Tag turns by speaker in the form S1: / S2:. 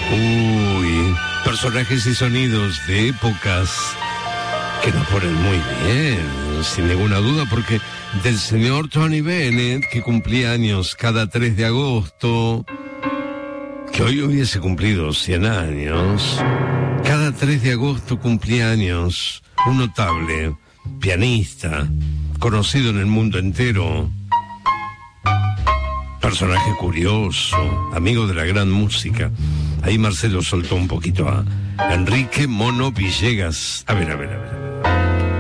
S1: Uy, personajes y sonidos de épocas que nos ponen muy bien, sin ninguna duda, porque del señor Tony Bennett, que cumplía años cada 3 de agosto, que hoy hubiese cumplido 100 años, cada 3 de agosto cumplía años un notable pianista, conocido en el mundo entero, personaje curioso, amigo de la gran música. Ahí Marcelo soltó un poquito a Enrique Mono Villegas. A ver.